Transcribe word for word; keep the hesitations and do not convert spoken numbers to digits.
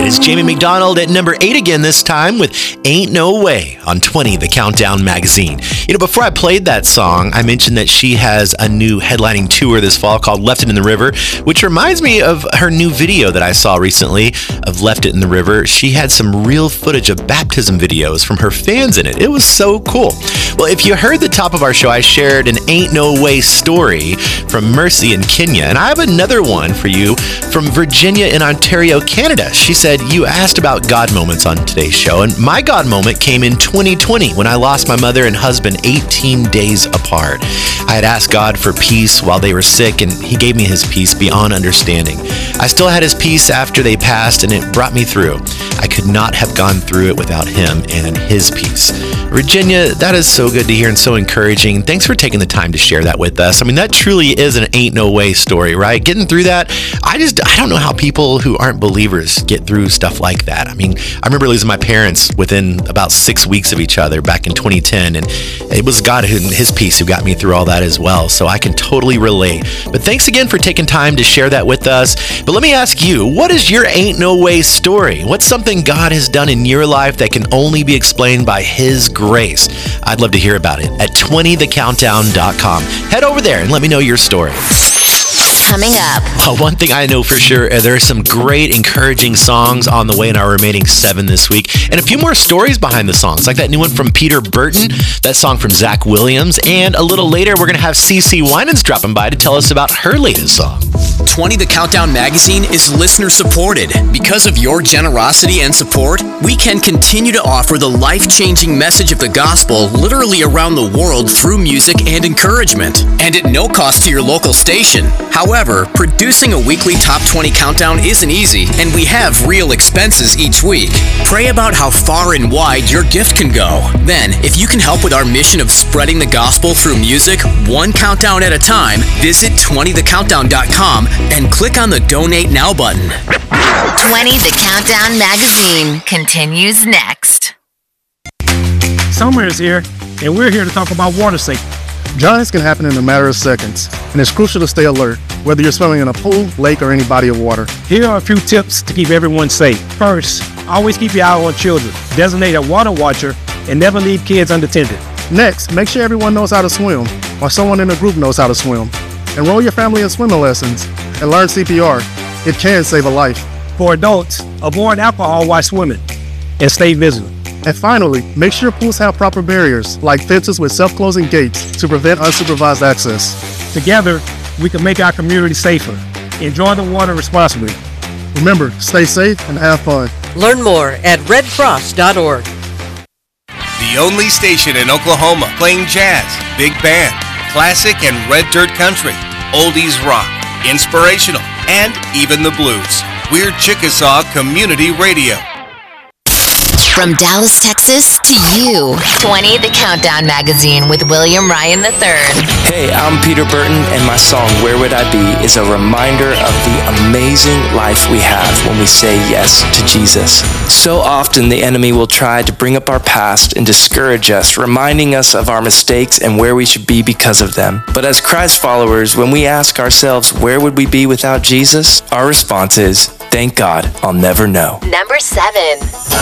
It's Jamie McDonald at number eight again this time with Ain't No Way on twenty, the Countdown magazine. You know, before I played that song, I mentioned that she has a new headlining tour this fall called Left It in the River, which reminds me of her new video that I saw recently of Left It in the River. She had some real footage of baptism videos from her fans in it. It was so cool. Well, if you heard the top of our show, I shared an Ain't No Way story from Mercy in Kenya, and I have another one for you from Virginia in Ontario, Canada. She said, you asked about God moments on today's show, and my God moment came in twenty twenty when I lost my mother and husband eighteen days apart. I had asked God for peace while they were sick, and he gave me his peace beyond understanding. I still had his peace after they passed, and it brought me through. I could not have gone through it without him and his peace. Virginia, that is so good to hear and so encouraging. Thanks for taking the time to share that with us. I mean, that truly is an ain't no way story, right? Getting through that, I just, I don't know how people who aren't believers get through stuff like that. I mean, I remember losing my parents within about six weeks of each other back in twenty ten, and it was God and his peace who got me through all that as well, so I can totally relate. But thanks again for taking time to share that with us. But let me ask you, what is your ain't no way story? What's something God has done in your life that can only be explained by his grace? I'd love to hear about it at twenty the countdown dot com. Head over there and let me know your story. Coming up. Well, one thing I know for sure, uh, there are some great, encouraging songs on the way in our remaining seven this week, and a few more stories behind the songs, like that new one from Peter Burton, that song from Zach Williams, and a little later, we're going to have CeCe Winans dropping by to tell us about her latest song. twenty The Countdown magazine is listener-supported. Because of your generosity and support, we can continue to offer the life-changing message of the gospel literally around the world through music and encouragement, and at no cost to your local station. However, producing a weekly Top twenty Countdown isn't easy, and we have real expenses each week. Pray about how far and wide your gift can go. Then, if you can help with our mission of spreading the gospel through music, one countdown at a time, visit twenty the countdown dot com and click on the Donate Now button. twenty The Countdown magazine continues next. Summer is here, and we're here to talk about water safety. Drowning can happen in a matter of seconds, and it's crucial to stay alert, whether you're swimming in a pool, lake, or any body of water. Here are a few tips to keep everyone safe. First, always keep your eye on children. Designate a water watcher and never leave kids unattended. Next, make sure everyone knows how to swim, or someone in the group knows how to swim. Enroll your family in swimming lessons and learn C P R. It can save a life. For adults, avoid alcohol while swimming and stay vigilant. And finally, make sure pools have proper barriers, like fences with self-closing gates to prevent unsupervised access. Together, we can make our community safer. Enjoy the water responsibly. Remember, stay safe and have fun. Learn more at red cross dot org. The only station in Oklahoma playing jazz, big band, classic and red dirt country, oldies rock, inspirational, and even the blues. We're Chickasaw Community Radio. From Dallas, Texas to you, twenty The Countdown magazine with William Ryan the third. Hey, I'm Peter Burton, and my song Where Would I Be is a reminder of the amazing life we have when we say yes to Jesus. So often the enemy will try to bring up our past and discourage us, reminding us of our mistakes and where we should be because of them. But as Christ followers, when we ask ourselves, where would we be without Jesus? Our response is, thank God, I'll never know. Number seven.